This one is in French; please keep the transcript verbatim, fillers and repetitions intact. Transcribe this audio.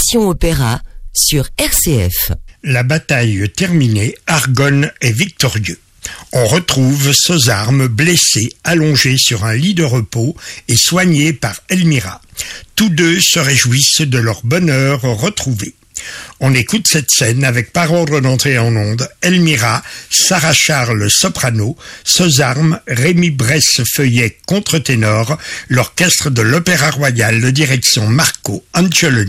Mission Opéra sur R C F. La bataille terminée, Argonne est victorieux. On retrouve Sosarme blessé, allongé sur un lit de repos et soigné par Elmira. Tous deux se réjouissent de leur bonheur retrouvé. On écoute cette scène avec par ordre d'entrée en onde, Elmira, Sarah Charles soprano, Sosarme, Rémi Bresse-Feuillet contre-ténor, l'orchestre de l'Opéra Royal de direction Marco Angioloni.